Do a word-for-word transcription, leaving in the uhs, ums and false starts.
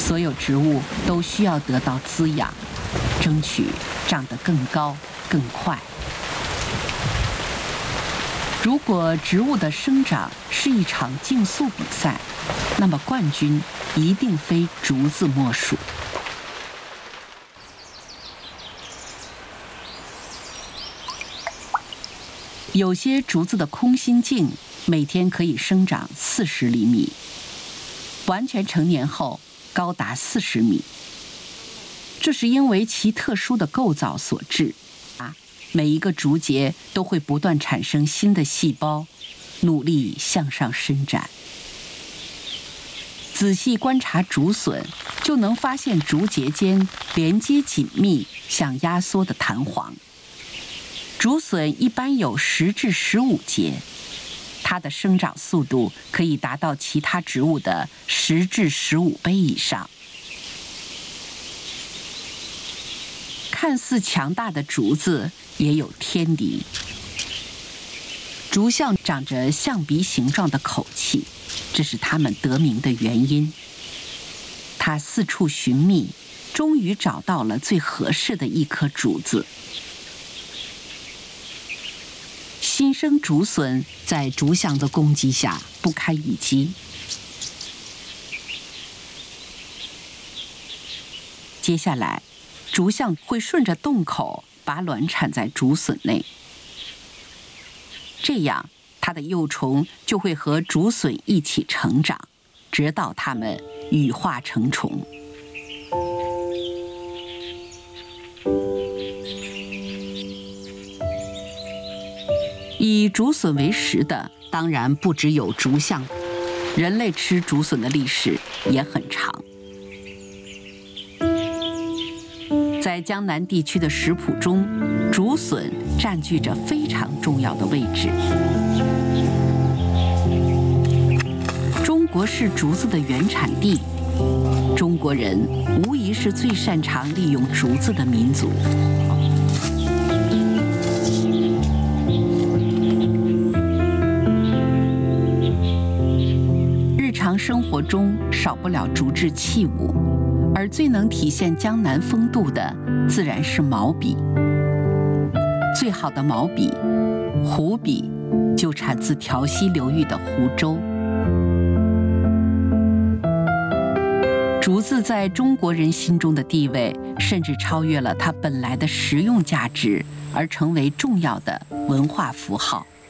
所有植物都需要得到滋养，争取长得更高、更快。如果植物的生长是一场竞速比赛，那么冠军一定非竹子莫属。有些竹子的空心茎每天可以生长四十厘米，完全成年后高达四十米。这是因为其特殊的构造所致。每一个竹节都会不断产生新的细胞，努力向上伸展。仔细观察竹笋，就能发现竹节间连接紧密、像压缩的弹簧。竹笋一般有十至十五节，它的生长速度可以达到其他植物的十至十五倍以上。看似强大的竹子也有天敌。竹象长着象鼻形状的口器，这是它们得名的原因。它四处寻觅，终于找到了最合适的一颗竹子。新生竹笋在竹象的攻击下不堪一击。接下来，竹象会顺着洞口把卵产在竹笋内，这样它的幼虫就会和竹笋一起成长，直到它们羽化成虫。以竹笋为食的当然不只有竹象，人类吃竹笋的历史也很长。在江南地区的食谱中，竹笋占据着非常重要的位置。中国是竹子的原产地，中国人无疑是最擅长利用竹子的民族。日常生活中少不了竹制器物。而最能体现江南风度的，自然是毛笔。最好的毛笔，湖笔，就产自调溪流域的湖州。竹子在中国人心中的地位，甚至超越了它本来的实用价值，而成为重要的文化符号。